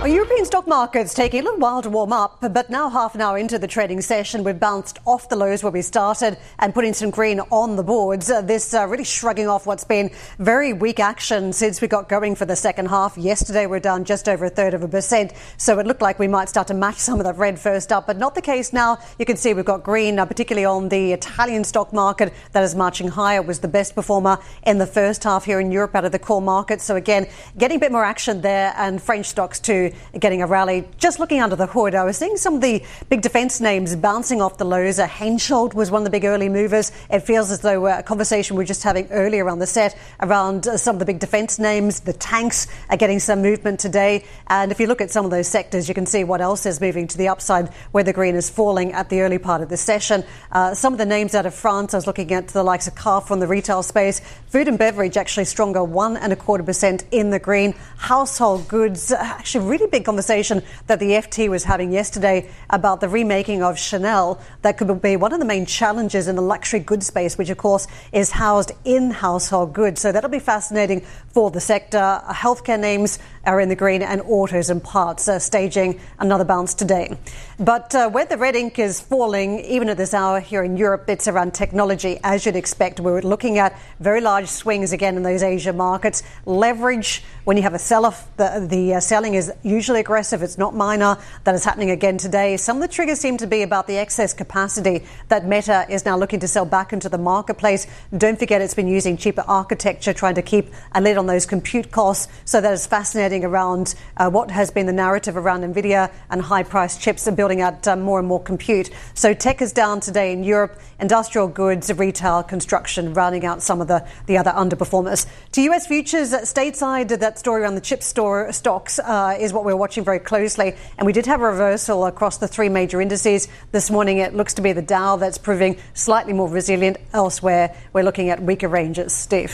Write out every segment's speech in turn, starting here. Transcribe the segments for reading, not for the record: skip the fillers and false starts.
Well, European stock markets taking a little while to warm up, but now half an hour into the trading session, we've bounced off the lows where we started and putting some green on the boards. This really shrugging off what's been very weak action since we got going for the second half. Yesterday, we're down just over 1/3%, so it looked like we might start to match some of the red first up, but not the case now. You can see we've got green, particularly on the Italian stock market that is marching higher, was the best performer in the first half here in Europe out of the core market. So again, getting a bit more action there, and French stocks too getting a rally. Just looking under the hood, I was seeing some of the big defence names bouncing off the lows. Hensoldt was one of the big early movers. It feels as though a conversation we were just having earlier on the set around some of the big defence names. The tanks are getting some movement today. And if you look at some of those sectors, you can see what else is moving to the upside where the green is falling at the early part of the session. Some of the names out of France, I was looking at the likes of Carrefour in the retail space. Food and beverage actually stronger, 1.25% in the green. Household goods, actually really big conversation that the FT was having yesterday about the remaking of Chanel. That could be one of the main challenges in the luxury goods space, which of course is housed in household goods. So that'll be fascinating for the sector. Healthcare names are in the green, and autos and parts are staging another bounce today. But where the red ink is falling, even at this hour here in Europe, it's around technology, as you'd expect. We're looking at very large swings again in those Asia markets. Leverage, when you have a sell-off, the selling is usually aggressive. It's not minor. That is happening again today. Some of the triggers seem to be about the excess capacity that Meta is now looking to sell back into the marketplace. Don't forget, it's been using cheaper architecture, trying to keep a lid on those compute costs. So that is fascinating around what has been the narrative around NVIDIA and high-priced chips and building out more and more compute. So tech is down today in Europe. Industrial goods, retail, construction, rounding out some of the other underperformers. To US futures, stateside, that story around the chip store stocks is what we're watching very closely. And we did have a reversal across the three major indices this morning. It looks to be the Dow that's proving slightly more resilient. Elsewhere, we're looking at weaker ranges. Steve.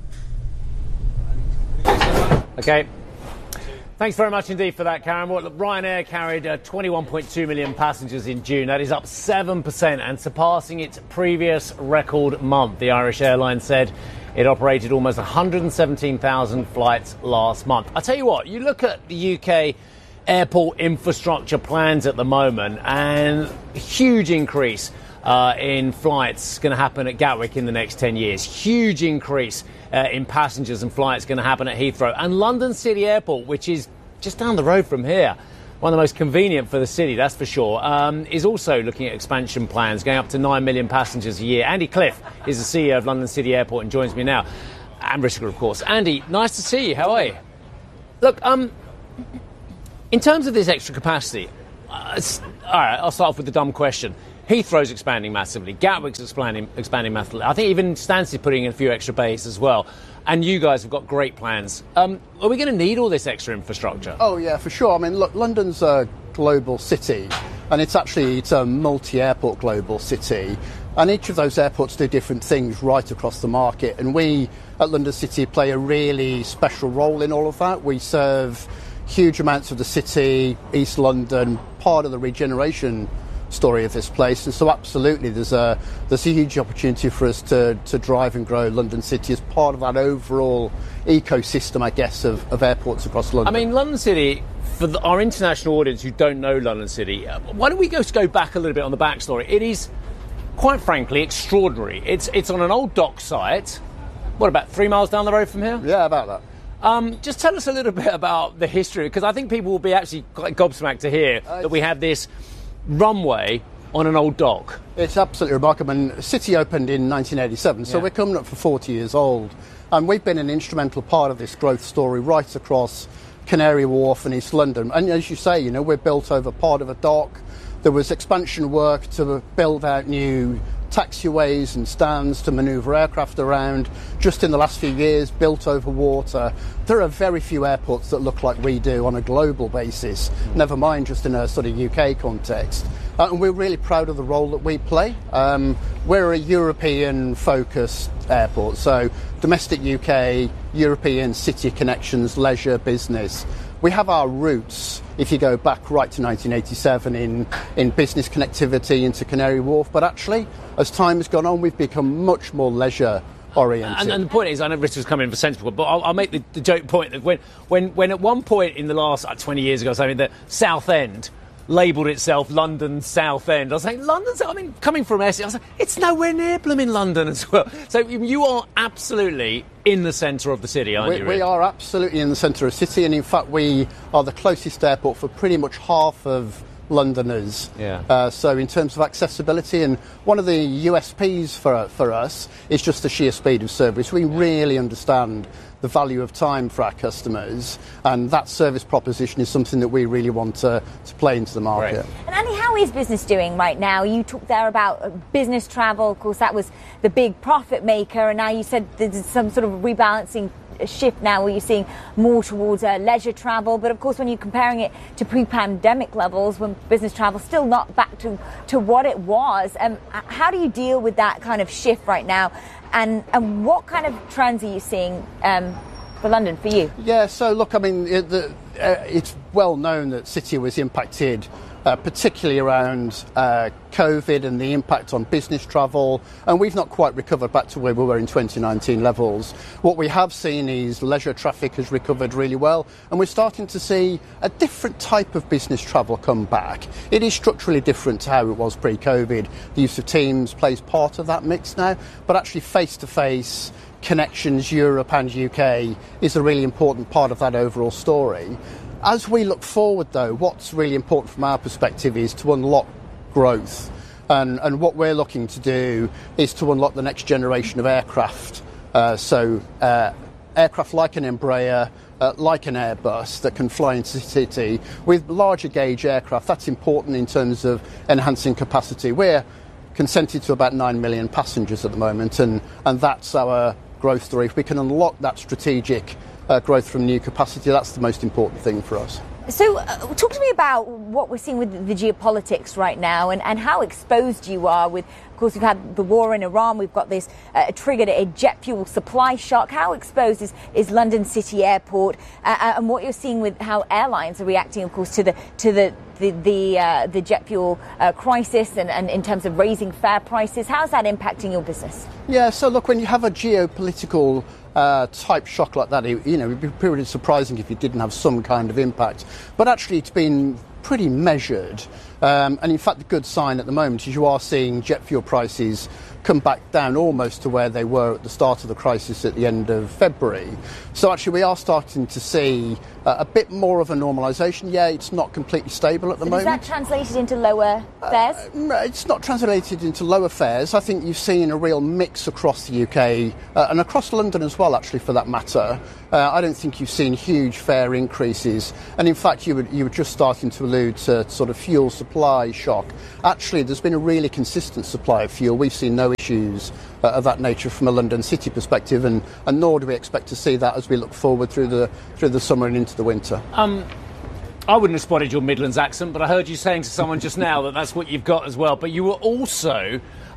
Okay. Thanks very much indeed for that, Karen. Well, look, Ryanair carried 21.2 million passengers in June. That is up 7% and surpassing its previous record month. The Irish airline said it operated almost 117,000 flights last month. I tell you what, you look at the UK airport infrastructure plans at the moment, and huge increase in flights going to happen at Gatwick in the next 10 years. Huge increase in passengers and flights going to happen at Heathrow. And London City Airport, which is just down the road from here, one of the most convenient for the city, that's for sure, is also looking at expansion plans, going up to 9 million passengers a year. Andy Cliff is the CEO of London City Airport and joins me now. And Richard, of course. Andy, nice to see you. How are you? Look, in terms of this extra capacity, all right, I'll start off with the dumb question. Heathrow's expanding massively. Gatwick's expanding massively. I think even Stansley's putting in a few extra bays as well. And you guys have got great plans. Are we going to need all this extra infrastructure? Oh, yeah, for sure. I mean, look, London's a global city, and it's a multi-airport global city. And each of those airports do different things right across the market. And we at London City play a really special role in all of that. We serve huge amounts of the city, East London, part of the regeneration story of this place, and so absolutely there's a huge opportunity for us to drive and grow London City as part of that overall ecosystem, I guess, of airports across London. I mean, London City, for our international audience who don't know London City, why don't we just go back a little bit on the backstory? It is, quite frankly, extraordinary. It's on an old dock site. What, about 3 miles down the road from here? Yeah, about that. Just tell us a little bit about the history, because I think people will be actually quite gobsmacked to hear that we have this runway on an old dock. It's absolutely remarkable. And the city opened in 1987, so we're coming up for 40 years old. And we've been an instrumental part of this growth story right across Canary Wharf and East London. And as you say, we're built over part of a dock. There was expansion work to build out new taxiways and stands to manoeuvre aircraft around. Just in the last few years, built over water. There are very few airports that look like we do on a global basis, never mind just in a sort of UK context. And we're really proud of the role that we play. We're a European-focused airport, so domestic UK, European city connections, leisure, business. We have our roots, if you go back right to 1987, in business connectivity into Canary Wharf. But actually, as time has gone on, we've become much more leisure oriented. And the point is, I know Richard's coming in for sensible, but I'll make the joke point that when at one point in the last 20 years ago, something the Southend labelled itself London Southend. I was saying, coming from Essex, I was like, it's nowhere near blooming London as well. So you are absolutely in the centre of the city, aren't you, Rich? We are absolutely in the centre of the city, and in fact we are the closest airport for pretty much half of Londoners. Yeah. So in terms of accessibility, and one of the USPs for us is just the sheer speed of service. We really understand the value of time for our customers, and that service proposition is something that we really want to play into the market. Right. And Andy, how is business doing right now? You talked there about business travel. Of course, that was the big profit maker, and now you said there's some sort of rebalancing shift now where you're seeing more towards leisure travel. But of course, when you're comparing it to pre-pandemic levels, when business travel still not back to what it was, how do you deal with that kind of shift right now? And what kind of trends are you seeing for London, for you? Yeah, so look, I mean, it's well known that City was impacted, particularly around COVID and the impact on business travel, and we've not quite recovered back to where we were in 2019 levels. What we have seen is leisure traffic has recovered really well, and we're starting to see a different type of business travel come back. It is structurally different to how it was pre-COVID. The use of Teams plays part of that mix now, but actually face-to-face connections, Europe and UK, is a really important part of that overall story. As we look forward, though, what's really important from our perspective is to unlock growth. And what we're looking to do is to unlock the next generation of aircraft. Aircraft like an Embraer, like an Airbus, that can fly into the city with larger gauge aircraft. That's important in terms of enhancing capacity. We're consented to about 9 million passengers at the moment, and that's our growth story. If we can unlock that strategic growth from new capacity, that's the most important thing for us. So talk to me about what we're seeing with the geopolitics right now, and how exposed you are with, of course, we've had the war in Iran, we've got this triggered a jet fuel supply shock. How exposed is London City Airport, and what you're seeing with how airlines are reacting, of course, to the jet fuel crisis, and in terms of raising fare prices? How's that impacting your business? Yeah, so look, when you have a geopolitical type shock like that, it'd be pretty surprising if it didn't have some kind of impact. But actually, it's been pretty measured. And in fact, the good sign at the moment is you are seeing jet fuel prices come back down almost to where they were at the start of the crisis at the end of February. So actually, we are starting to see a bit more of a normalisation. Yeah, it's not completely stable at the moment. Is that translated into lower fares? It's not translated into lower fares. I think you've seen a real mix across the UK and across London as well, actually, for that matter. I don't think you've seen huge fare increases. And in fact, you were just starting to allude to sort of fuel supply shock. Actually, there's been a really consistent supply of fuel. We've seen no issues of that nature from a London City perspective, and nor do we expect to see that as we look forward through the summer and into the winter. I wouldn't have spotted your Midlands accent, but I heard you saying to someone just now that that's what you've got as well. But you were also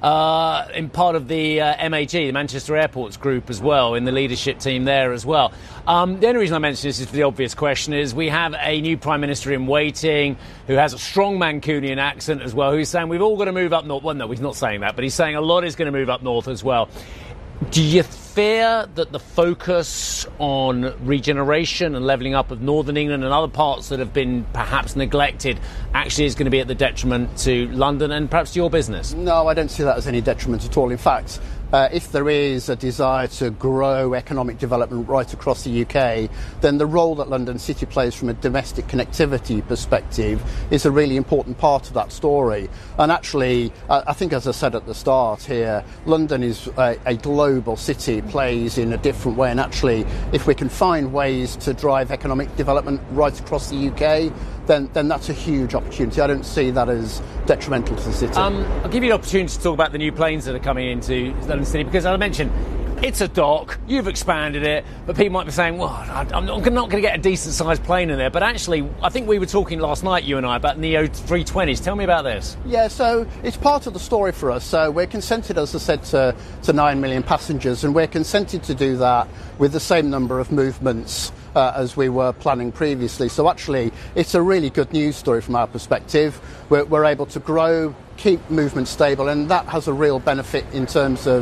in part of the MAG, the Manchester Airports Group, as well, in the leadership team there as well. The only reason I mention this is for the obvious question is we have a new Prime Minister in waiting who has a strong Mancunian accent as well, who's saying we've all got to move up north. Well, no, he's not saying that, but he's saying a lot is going to move up north as well. Do you fear that the focus on regeneration and levelling up of Northern England and other parts that have been perhaps neglected actually is going to be at the detriment to London and perhaps to your business? No, I don't see that as any detriment at all. In fact, if there is a desire to grow economic development right across the UK, then the role that London City plays from a domestic connectivity perspective is a really important part of that story. And actually, I think, as I said at the start here, London is a global city, plays in a different way. And actually, if we can find ways to drive economic development right across the UK, then that's a huge opportunity. I don't see that as detrimental to the city. I'll give you an opportunity to talk about the new planes that are coming into London City, because as I mentioned, it's a dock, you've expanded it, but people might be saying, well, I'm not going to get a decent-sized plane in there. But actually, I think we were talking last night, you and I, about Neo 320s. Tell me about this. Yeah, so it's part of the story for us. So we're consented, as I said, to 9 million passengers, and we're consented to do that with the same number of movements as we were planning previously. So actually, it's a really good news story from our perspective. We're able to grow, keep movement stable, and that has a real benefit in terms of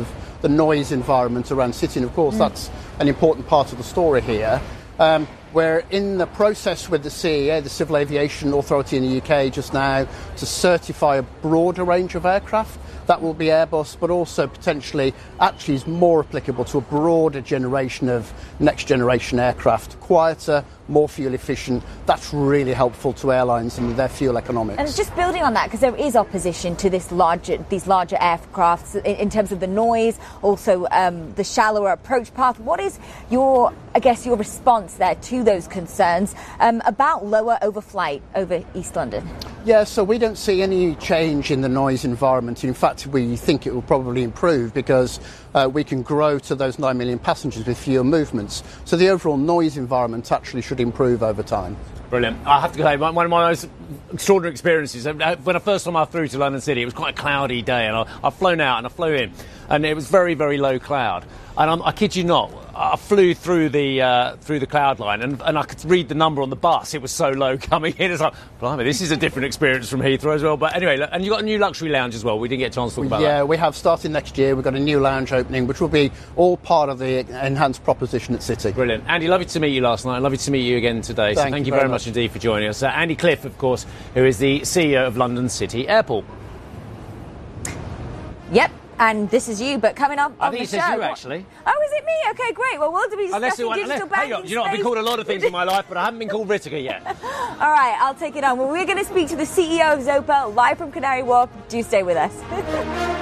the noise environment around City. And of course, that's an important part of the story here. We're in the process with the CAA, the Civil Aviation Authority in the UK, just now to certify a broader range of aircraft. That will be Airbus, but also potentially actually is more applicable to a broader generation of next generation aircraft. Quieter, more fuel efficient. That's really helpful to airlines and their fuel economics. And it's just building on that, because there is opposition to these larger aircrafts in terms of the noise, also the shallower approach path. What is your response there to those concerns about lower overflight over East London? Yeah, so we don't see any change in the noise environment. In fact, we think it will probably improve because we can grow to those 9 million passengers with fewer movements. So the overall noise environment actually should improve over time. Brilliant. I have to say, one of my most extraordinary experiences, when the first time I flew to London City, it was quite a cloudy day, and I've flown out and I flew in, and it was very, very low cloud. And I kid you not, I flew through the cloud line, and I could read the number on the bus. It was so low coming in. It's like, blimey, this is a different experience from Heathrow as well. But anyway, and you've got a new luxury lounge as well. We didn't get a chance to talk about that. Yeah, we have. Starting next year, we've got a new lounge opening, which will be all part of the enhanced proposition at City. Brilliant. Andy, lovely to meet you last night. Lovely to meet you again today. So thank you very much indeed for joining us. Andy Cliff, of course, who is the CEO of London City Airport. Yep. And this is you, but coming up on the show. I think it says you, actually. Oh, is it me? Okay, great. Well, we'll be discussing digital banking. You know, I've been called a lot of things in my life, but I haven't been called Whittaker yet. All right, I'll take it on. Well, we're going to speak to the CEO of Zopa live from Canary Wharf. Do stay with us.